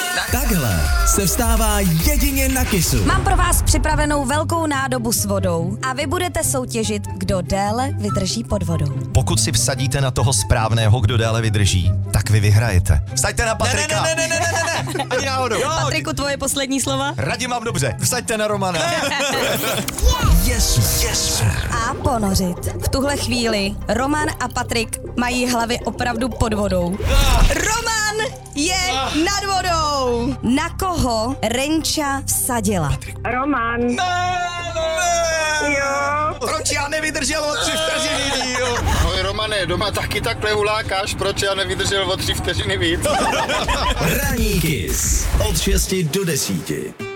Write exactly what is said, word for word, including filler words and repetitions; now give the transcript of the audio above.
Takhle se vstává jedině na Kissu. Mám pro vás připravenou velkou nádobu s vodou a vy budete soutěžit, kdo déle vydrží pod vodou. Pokud si vsadíte na toho správného, kdo déle vydrží, tak vy vyhrajete. Vsaďte na Patrika. Ne, ne, ne, ne, ne, ne, ne. Ani náhodou. Patriku, tvoje poslední slova? Radím mám dobře. Vsaďte na Romana. Yes, yes. A ponořit. V tuhle chvíli Roman a Patrik mají hlavy opravdu pod vodou. Roman je nad vodou. Na koho Renča vsadila? Roman. Ne, ne. Jo. Proč já nevydržel od tři vteřiny díl? Ahoj Romane, doma taky takhle ulákáš, proč já nevydržel o tři vteřiny víc? Ranní Kiss od šesti do desíti.